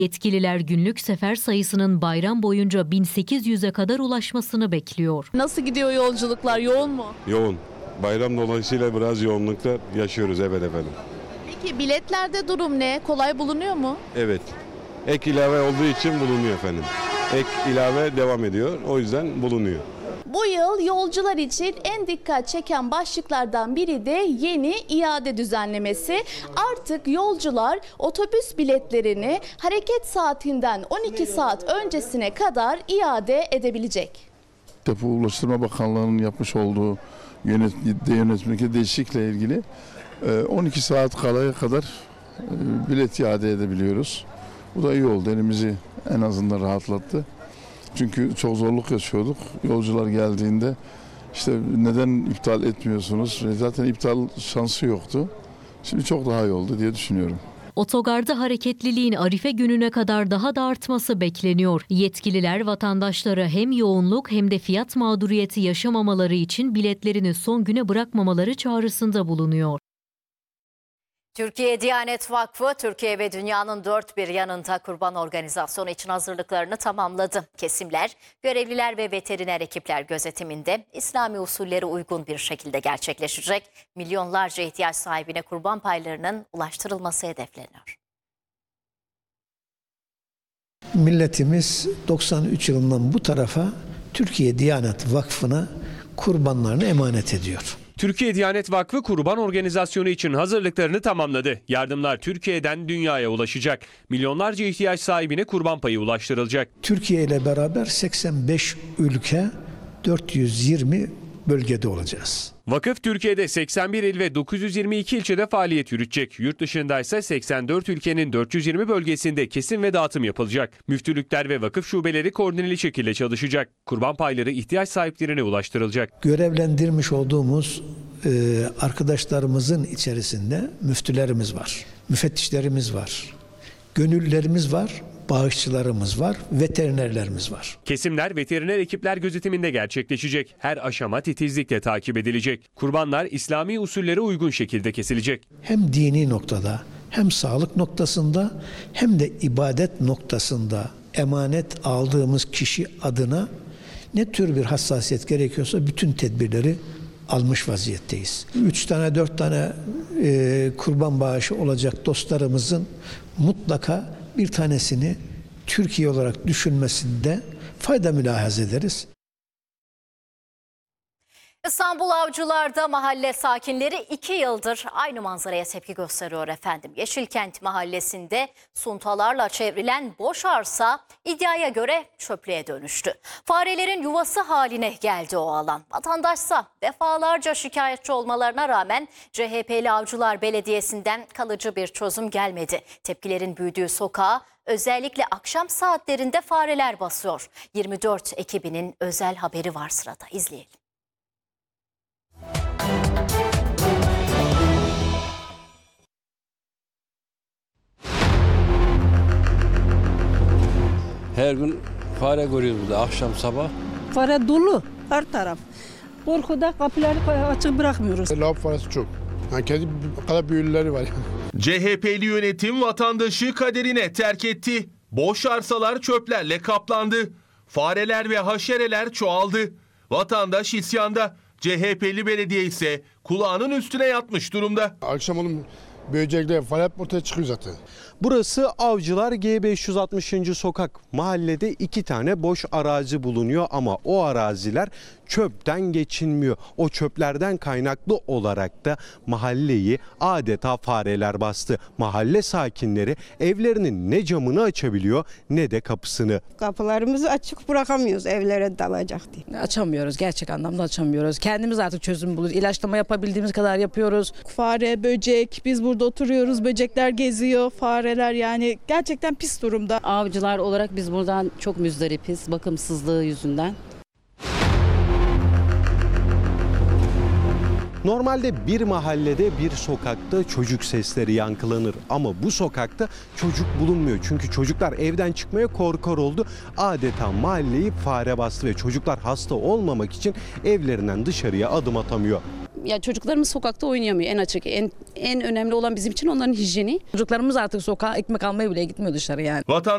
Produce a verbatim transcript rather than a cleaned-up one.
Yetkililer günlük sefer sayısının bayram boyunca bin sekiz yüze kadar ulaşmasını bekliyor. Nasıl gidiyor yolculuklar? Yoğun mu? Yoğun. Bayram dolayısıyla biraz yoğunluklar yaşıyoruz, evet efendim. Peki biletlerde durum ne? Kolay bulunuyor mu? Evet. Ek ilave olduğu için bulunuyor efendim. Ek ilave devam ediyor. O yüzden bulunuyor. Bu yıl yolcular için en dikkat çeken başlıklardan biri de yeni iade düzenlemesi. Artık yolcular otobüs biletlerini hareket saatinden on iki saat öncesine kadar iade edebilecek. Depo Ulaştırma Bakanlığı'nın yapmış olduğu yönet, yönetmeki değişiklikle ilgili on iki saat kalaya kadar bilet iade edebiliyoruz. Bu da iyi oldu. Elimizi en azından rahatlattı. Çünkü çok zorluk yaşıyorduk. Yolcular geldiğinde işte neden iptal etmiyorsunuz? Zaten iptal şansı yoktu. Şimdi çok daha iyi oldu diye düşünüyorum. Otogarda hareketliliğin Arife gününe kadar daha da artması bekleniyor. Yetkililer vatandaşlara hem yoğunluk hem de fiyat mağduriyeti yaşamamaları için biletlerini son güne bırakmamaları çağrısında bulunuyor. Türkiye Diyanet Vakfı, Türkiye ve dünyanın dört bir yanında kurban organizasyonu için hazırlıklarını tamamladı. Kesimler, görevliler ve veteriner ekipler gözetiminde İslami usullere uygun bir şekilde gerçekleşecek. Milyonlarca ihtiyaç sahibine kurban paylarının ulaştırılması hedefleniyor. Milletimiz doksan üç yılından bu tarafa Türkiye Diyanet Vakfı'na kurbanlarını emanet ediyor. Türkiye Diyanet Vakfı kurban organizasyonu için hazırlıklarını tamamladı. Yardımlar Türkiye'den dünyaya ulaşacak. Milyonlarca ihtiyaç sahibine kurban payı ulaştırılacak. Türkiye ile beraber seksen beş ülke, dört yüz yirmi bölgede olacağız. Vakıf Türkiye'de seksen bir il ve dokuz yüz yirmi iki ilçede faaliyet yürütecek. Yurt dışında ise seksen dört ülkenin dört yüz yirmi bölgesinde kesim ve dağıtım yapılacak. Müftülükler ve vakıf şubeleri koordineli şekilde çalışacak. Kurban payları ihtiyaç sahiplerine ulaştırılacak. Görevlendirmiş olduğumuz e, arkadaşlarımızın içerisinde müftülerimiz var, müfettişlerimiz var, gönüllülerimiz var, bağışçılarımız var, veterinerlerimiz var. Kesimler veteriner ekipler gözetiminde gerçekleşecek. Her aşama titizlikle takip edilecek. Kurbanlar İslami usullere uygun şekilde kesilecek. Hem dini noktada, hem sağlık noktasında, hem de ibadet noktasında emanet aldığımız kişi adına ne tür bir hassasiyet gerekiyorsa bütün tedbirleri almış vaziyetteyiz. Üç tane, dört tane e, kurban bağışı olacak dostlarımızın mutlaka bir tanesini Türkiye olarak düşünmesinde fayda mülahaz ederiz. İstanbul Avcılar'da mahalle sakinleri iki yıldır aynı manzaraya tepki gösteriyor efendim. Yeşilkent mahallesinde suntalarla çevrilen boş arsa iddiaya göre çöplüğe dönüştü. Farelerin yuvası haline geldi o alan. Vatandaşsa defalarca şikayetçi olmalarına rağmen C H P'li Avcılar Belediyesi'nden kalıcı bir çözüm gelmedi. Tepkilerin büyüdüğü sokağa özellikle akşam saatlerinde fareler basıyor. yirmi dört ekibinin özel haberi var sırada. İzleyelim. Her gün fare görüyoruz burada akşam sabah. Fare dolu her taraf. Korkuda kapıları açık bırakmıyoruz. Lav faresi çok. Yani kendi kadar büyülüleri var. C H P'li yönetim vatandaşı kaderine terk etti. Boş arsalar çöplerle kaplandı. Fareler ve haşereler çoğaldı. Vatandaş isyanda. C H P'li belediye ise kulağının üstüne yatmış durumda. Akşam onun böcekler fare ortaya çıkıyor zaten. Burası Avcılar G beş yüz altmışıncı sokak. Mahallede iki tane boş arazi bulunuyor ama o araziler çöpten geçinmiyor. O çöplerden kaynaklı olarak da mahalleyi adeta fareler bastı. Mahalle sakinleri evlerinin ne camını açabiliyor ne de kapısını. Kapılarımızı açık bırakamıyoruz evlere dalacak diye. Açamıyoruz, gerçek anlamda açamıyoruz. Kendimiz artık çözüm buluyoruz. İlaçlama yapabildiğimiz kadar yapıyoruz. Fare, böcek, biz burada oturuyoruz, böcekler geziyor, fareler yani gerçekten pis durumda. Avcılar olarak biz buradan çok müzdaripiz bakımsızlığı yüzünden. Normalde bir mahallede bir sokakta çocuk sesleri yankılanır ama bu sokakta çocuk bulunmuyor. Çünkü çocuklar evden çıkmaya korkar oldu. Adeta mahalleyi fare bastı ve çocuklar hasta olmamak için evlerinden dışarıya adım atamıyor. Ya çocuklarımız sokakta oynayamıyor en açık. En en önemli olan bizim için onların hijyeni. Çocuklarımız artık sokağa ekmek almaya bile gitmiyor dışarı yani. Vatan